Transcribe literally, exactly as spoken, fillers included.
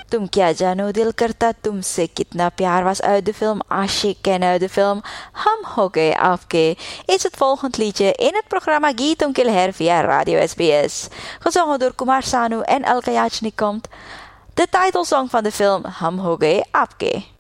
तुम क्या जानो दिल करता तुमसे कितना प्याar was uit de film Aashiq en uit de film Hum Ho Gaye Aapke is het volgend liedje in het programma Geet Om Kilher via Radio S B S. Gezongen door Kumar Sanu en Alka Yachnik komt de titelsong van de film Hum Ho Gaye Aapke.